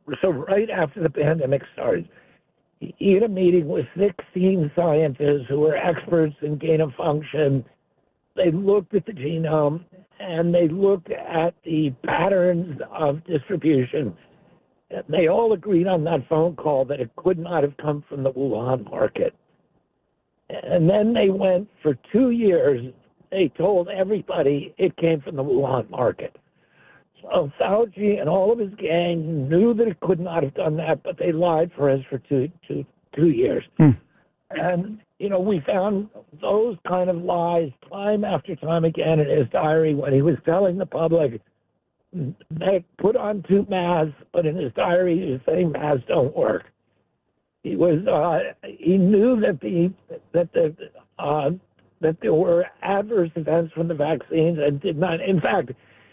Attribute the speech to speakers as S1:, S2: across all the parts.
S1: So right after the pandemic started, he had a meeting with 16 scientists who were experts in gain of function. They looked at the genome and they looked at the patterns of distribution. They all agreed on that phone call that it could not have come from the Wuhan market. And then they went for 2 years. They told everybody it came from the Wuhan market. So Fauci and all of his gang knew that it could not have done that, but they lied for us for two years. And, we found those kind of lies time after time again in his diary when he was telling the public they put on 2 masks, but in his diary he was saying masks don't work. He was he knew that there were adverse events from the vaccines and did not. In fact,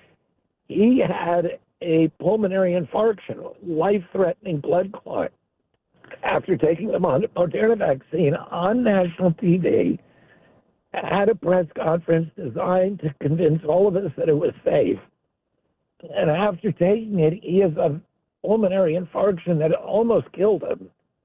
S1: he had a pulmonary infarction, life-threatening blood clot, after taking the Moderna vaccine on national TV at a press conference designed to convince all of us that it was safe. And after taking it, he has a pulmonary infarction that almost killed him.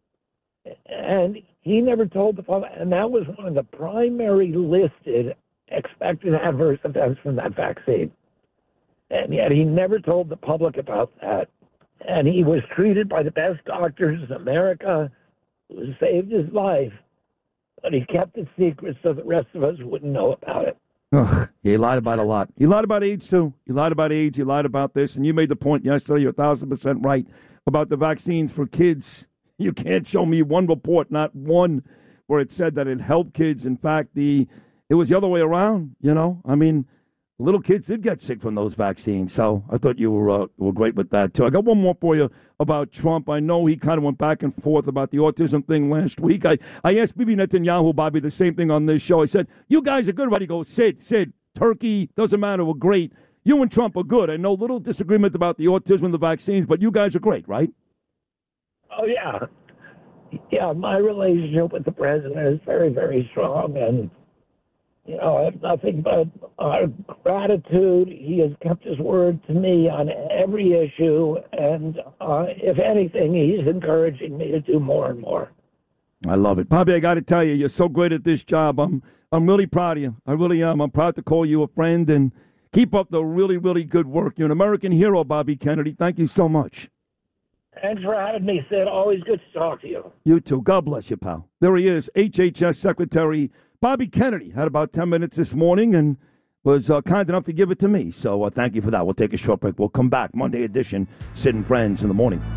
S1: And he never told the public, and that was one of the primary listed expected adverse events from that vaccine. And yet he never told the public about that. And he was treated by the best doctors in America, who saved his life. But he kept it secret so the rest of us wouldn't know about it.
S2: Ugh, he lied about a lot. He lied about AIDS, too. He lied about AIDS. He lied about this. And you made the point yesterday, you're 1,000% right, about the vaccines for kids. You can't show me one report, not one, where it said that it helped kids. In fact, it was the other way around, little kids did get sick from those vaccines, so I thought you were great with that, too. I got one more for you about Trump. I know he kind of went back and forth about the autism thing last week. I asked Bibi Netanyahu, Bobby, the same thing on this show. I said, you guys are good, right? He goes, Sid, Turkey, doesn't matter, we're great. You and Trump are good. I know little disagreement about the autism and the vaccines, but you guys are great, right?
S1: Oh, yeah. Yeah, my relationship with the president is very, very strong, and I have nothing but gratitude. He has kept his word to me on every issue, and if anything, he's encouraging me to do more and more.
S2: I love it. Bobby, I got to tell you, you're so great at this job. I'm really proud of you. I really am. I'm proud to call you a friend, and keep up the really, really good work. You're an American hero, Bobby Kennedy. Thank you so much.
S1: Thanks for having me, Sid. Always good to talk to you.
S2: You too. God bless you, pal. There he is, HHS Secretary Bobby Kennedy. Had about 10 minutes this morning and was kind enough to give it to me. So thank you for that. We'll take a short break. We'll come back. Monday edition, Sid and Friends in the morning.